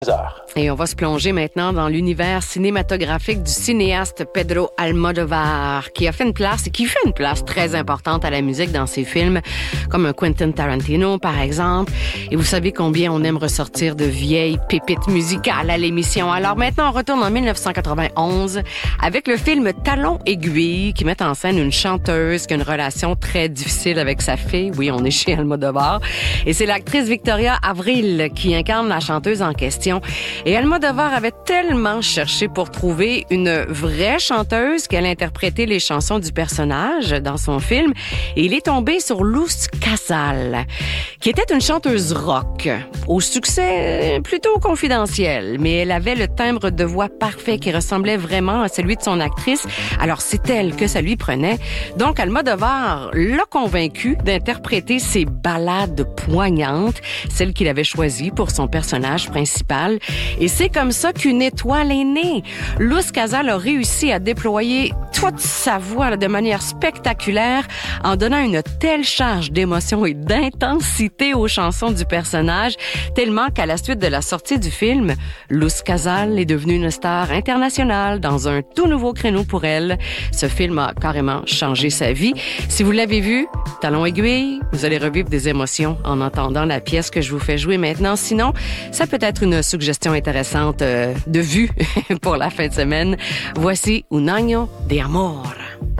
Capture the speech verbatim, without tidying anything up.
heures. Et on va se plonger maintenant dans l'univers cinématographique du cinéaste Pedro Almodovar, qui a fait une place et qui fait une place très importante à la musique dans ses films, comme un Quentin Tarantino, par exemple. Et vous savez combien on aime ressortir de vieilles pépites musicales à l'émission. Alors maintenant, on retourne en dix-neuf cent quatre-vingt-onze avec le film Talons aiguilles, qui met en scène une chanteuse qui a une relation très difficile avec sa fille. Oui, on est chez Almodovar. Et c'est l'actrice Victoria Avril qui incarne la chanteuse en question. Et Almodovar avait tellement cherché pour trouver une vraie chanteuse qu'elle interprétait les chansons du personnage dans son film. Et il est tombé sur Luz Casal, qui était une chanteuse rock, au succès plutôt confidentiel. Mais elle avait le timbre de voix parfait qui ressemblait vraiment à celui de son actrice. Alors c'est elle que ça lui prenait. Donc Almodovar l'a convaincue d'interpréter ses ballades poignantes, celles qu'il avait choisies pour son personnage principal. Et c'est comme ça qu'une étoile est née. Luz Casal a réussi à déployer toute sa voix de manière spectaculaire en donnant une telle charge d'émotion et d'intensité aux chansons du personnage, tellement qu'à la suite de la sortie du film, Luz Casal est devenue une star internationale dans un tout nouveau créneau pour elle. Ce film a carrément changé sa vie. Si vous l'avez vu, Talons aiguilles, vous allez revivre des émotions en entendant la pièce que je vous fais jouer maintenant. Sinon, ça peut être une suggestion intéressante euh, de vue pour la fin de semaine. Voici Un año de amor.